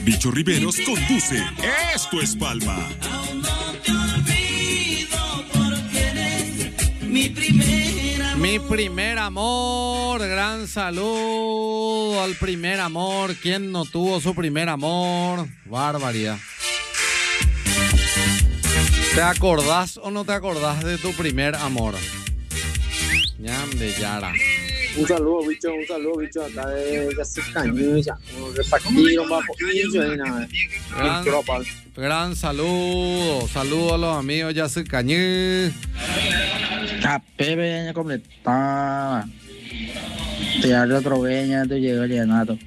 Bicho Riveros conduce Esto es Palma. Aún no te olvido porque eres mi primer amor. Mi primer amor, gran saludo al primer amor. ¿Quién no tuvo su primer amor? Barbaridad. ¿Te acordás o no te acordás de tu primer amor? Ñam de Yara. Un saludo, bicho, acá de Cañuya, repartido un poquillo ahí nada. Gran saludo a los amigos ya se cañé. A Pepe ya completaba. Te haré otro veña, te llegó el llenato.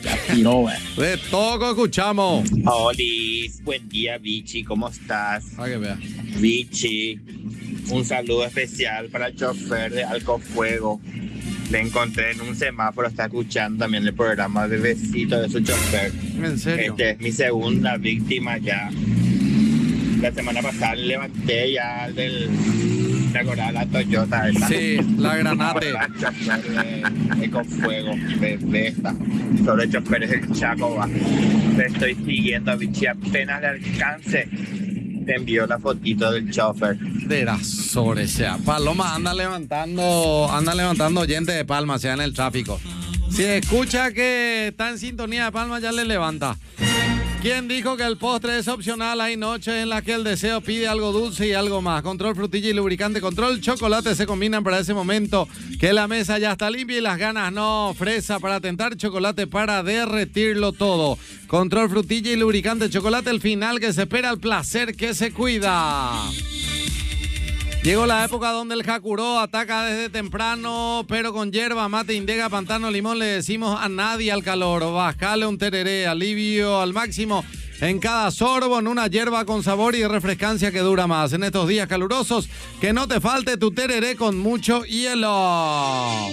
De todo escuchamos. Olis, buen día, Vichy, ¿cómo estás? A que vea. Vichy, un saludo especial para el chofer de Alcofuego. Le encontré en un semáforo, está escuchando también el programa de besito de su chofer. ¿En serio? Es mi segunda víctima ya. La semana pasada le levanté ya ¿te acordás la Toyota esa? Sí, la Granate. Con fuego, de esta. Sobre choferes del Chaco, va. Le estoy siguiendo a Vichy, apenas le alcance. Te envió la fotito del chofer. De la sobre sea. Paloma anda levantando oyentes de Palma, sea en el tráfico. Si escucha que está en sintonía de Palma, ya le levanta. ¿Quién dijo que el postre es opcional? Hay noches en las que el deseo pide algo dulce y algo más. Control frutilla y lubricante Control chocolate se combinan para ese momento que la mesa ya está limpia y las ganas no. Fresa para tentar, chocolate para derretirlo todo. Control frutilla y lubricante chocolate, el final que se espera, el placer que se cuida. Llegó la época donde el jacuró ataca desde temprano, pero con hierba, mate, indega, pantano, limón le decimos a nadie al calor. Bajale un tereré, alivio al máximo en cada sorbo, en una hierba con sabor y refrescancia que dura más. En estos días calurosos, que no te falte tu tereré con mucho hielo.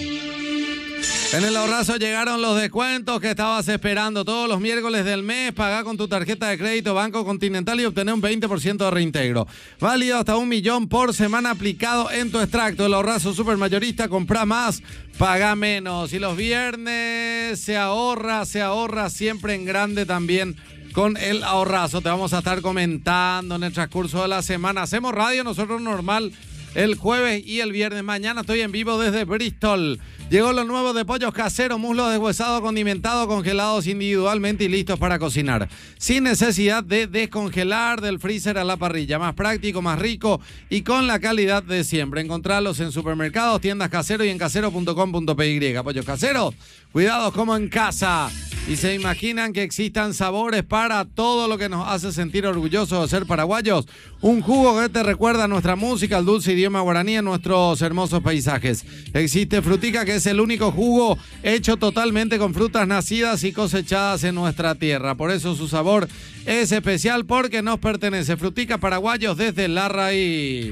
En el ahorrazo llegaron los descuentos que estabas esperando. Todos los miércoles del mes, pagá con tu tarjeta de crédito Banco Continental y obtener un 20% de reintegro. Válido hasta 1 millón por semana aplicado en tu extracto. El ahorrazo supermayorista, comprá más, pagá menos. Y los viernes se ahorra siempre en grande también con el ahorrazo. Te vamos a estar comentando en el transcurso de la semana. Hacemos radio nosotros normal el jueves y el viernes. Mañana estoy en vivo desde Bristol. Llegó lo nuevo de pollos caseros, muslos deshuesados, condimentados, congelados individualmente y listos para cocinar. Sin necesidad de descongelar del freezer a la parrilla. Más práctico, más rico y con la calidad de siempre. Encontrarlos en supermercados, tiendas Casero y en casero.com.py. Pollos caseros, cuidados como en casa. Y se imaginan que existan sabores para todo lo que nos hace sentir orgullosos de ser paraguayos. Un jugo que te recuerda a nuestra música, el dulce idioma guaraní, a nuestros hermosos paisajes. Existe Frutica, que es el único jugo hecho totalmente con frutas nacidas y cosechadas en nuestra tierra. Por eso su sabor es especial, porque nos pertenece. Frutica, paraguayos desde la raíz.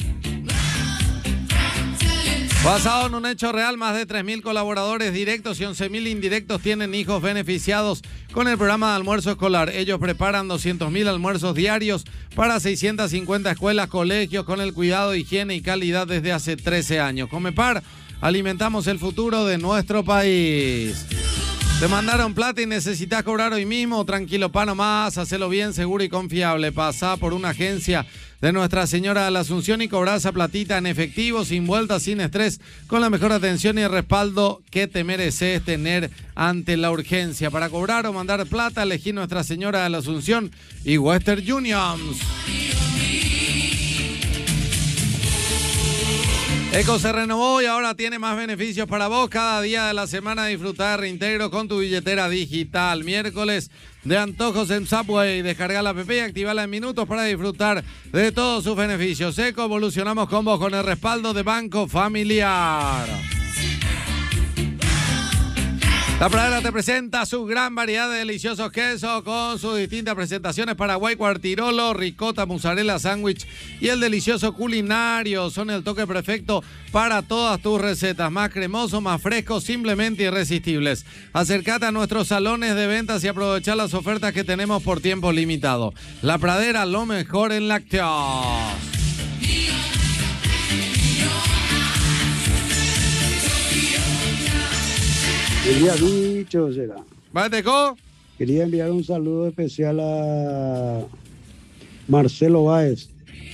Basado en un hecho real, más de 3.000 colaboradores directos y 11.000 indirectos tienen hijos beneficiados con el programa de almuerzo escolar. Ellos preparan 200.000 almuerzos diarios para 650 escuelas, colegios, con el cuidado, higiene y calidad desde hace 13 años. Comepar, alimentamos el futuro de nuestro país. Te mandaron plata y necesitas cobrar hoy mismo. Tranquilo, pa' nomás, hacelo bien, seguro y confiable. Pasá por una agencia de Nuestra Señora de la Asunción y cobrá esa platita en efectivo, sin vueltas, sin estrés, con la mejor atención y el respaldo que te mereces tener ante la urgencia. Para cobrar o mandar plata, elegí Nuestra Señora de la Asunción y Western Unions. Eco se renovó y ahora tiene más beneficios para vos. Cada día de la semana disfrutar de reintegro con tu billetera digital. Miércoles de antojos en Subway. Descarga la app y activala en minutos para disfrutar de todos sus beneficios. Eco, evolucionamos con vos con el respaldo de Banco Familiar. La Pradera te presenta su gran variedad de deliciosos quesos con sus distintas presentaciones: Paraguay, Cuartirolo, ricota, mozzarella, sándwich y el delicioso culinario. Son el toque perfecto para todas tus recetas. Más cremosos, más frescos, simplemente irresistibles. Acércate a nuestros salones de ventas y aprovecha las ofertas que tenemos por tiempo limitado. La Pradera, lo mejor en lácteos. El día bicho será. ¿Vale, Co? Quería enviar un saludo especial a Marcelo Báez,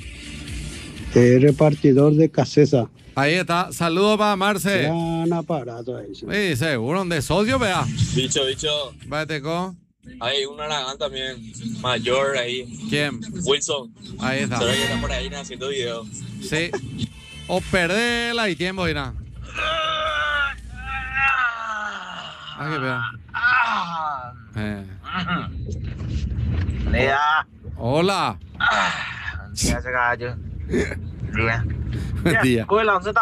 repartidor de Casesa. Ahí está, saludos para Marce. Gran aparato ahí. Sí, seguro, de socio, vea. Bicho. Vete con. Hay un Aragán también, mayor ahí. ¿Quién? Wilson. Ahí está. Solo que está por ahí haciendo videos. Sí. O perderla y tiempo y nada. Qué pena. Hola. Buen día.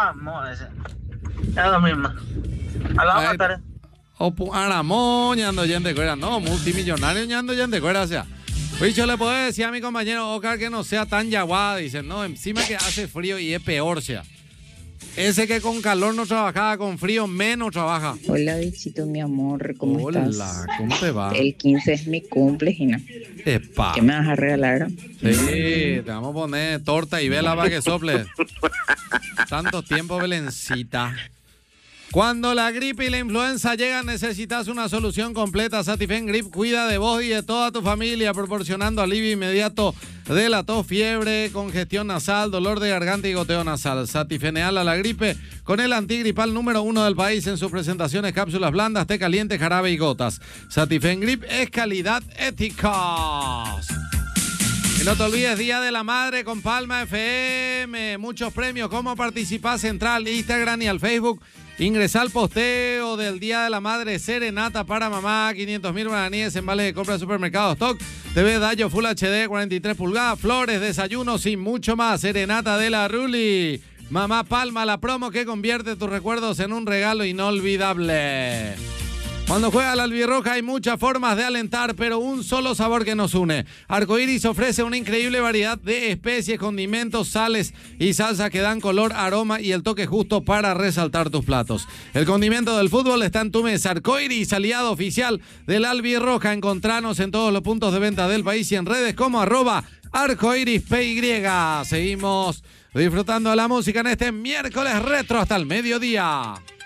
O Aramón, ñando yende cuera. No, multimillonario ñando yende cuera, o sea. Bicho, le puedo decir a mi compañero Oscar que no sea tan yaguada. Dice, no, encima que hace frío y es peor, o sea. Ese que con calor no trabajaba, con frío menos trabaja. Hola, bichito, mi amor, ¿cómo estás? Hola, ¿cómo te va? El 15 es mi cumple, Gina. Epa. ¿Qué me vas a regalar? Sí, te vamos a poner torta y vela para que sople. Tanto tiempo, Belencita. Cuando la gripe y la influenza llegan, necesitas una solución completa. Satifen Grip cuida de vos y de toda tu familia, proporcionando alivio inmediato de la tos, fiebre, congestión nasal, dolor de garganta y goteo nasal. Satifeneal a la gripe con el antigripal número 1 del país en sus presentaciones: cápsulas blandas, té caliente, jarabe y gotas. Satifen Grip es calidad ética. Y no te olvides, Día de la Madre con Palma FM. Muchos premios. ¿Cómo participás? Entra al Instagram y al Facebook. Ingresa al posteo del Día de la Madre. Serenata para mamá. 500.000 guaraníes en vales de compra de supermercado Stock. TV Dayo Full HD 43 pulgadas. Flores, desayunos y mucho más. Serenata de la Ruli. Mamá Palma, la promo que convierte tus recuerdos en un regalo inolvidable. Cuando juega la albirroja hay muchas formas de alentar, pero un solo sabor que nos une. Arcoiris ofrece una increíble variedad de especies, condimentos, sales y salsas que dan color, aroma y el toque justo para resaltar tus platos. El condimento del fútbol está en tu mesa. Arcoiris, aliado oficial del albirroja. Encontranos en todos los puntos de venta del país y en redes como @arcoirispy. Seguimos disfrutando de la música en este miércoles retro hasta el mediodía.